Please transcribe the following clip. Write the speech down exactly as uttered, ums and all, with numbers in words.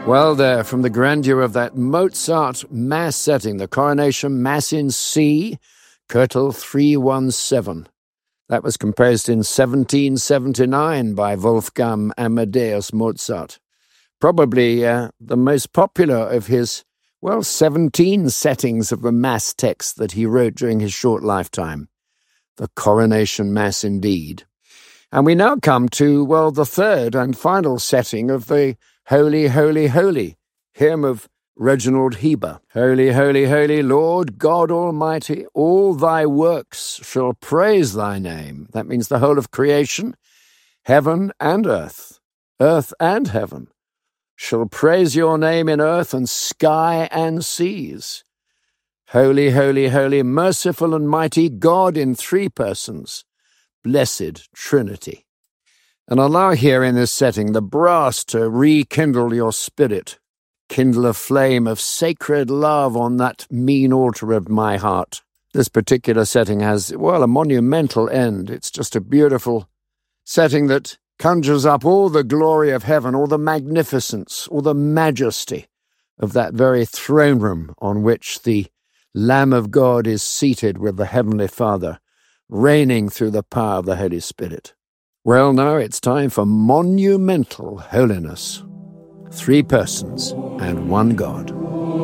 Well, there, from the grandeur of that Mozart Mass setting, the Coronation Mass in C, Kötel three one seven. That was composed in seventeen seventy-nine by Wolfgang Amadeus Mozart. Probably uh, the most popular of his, well, seventeen settings of the Mass text that he wrote during his short lifetime. The Coronation Mass indeed. And we now come to, well, the third and final setting of the Holy, Holy, Holy, hymn of Reginald Heber. Holy, holy, holy, Lord God Almighty, all thy works shall praise thy name. That means the whole of creation, heaven and earth, earth and heaven, shall praise your name in earth and sky and seas. Holy, holy, holy, merciful and mighty God in three persons, blessed Trinity. And allow here in this setting the brass to rekindle your spirit, kindle a flame of sacred love on that mean altar of my heart. This particular setting has, well, a monumental end. It's just a beautiful setting that conjures up all the glory of heaven, all the magnificence, all the majesty of that very throne room on which the Lamb of God is seated with the Heavenly Father, reigning through the power of the Holy Spirit. Well, now it's time for monumental holiness. Three persons and one God.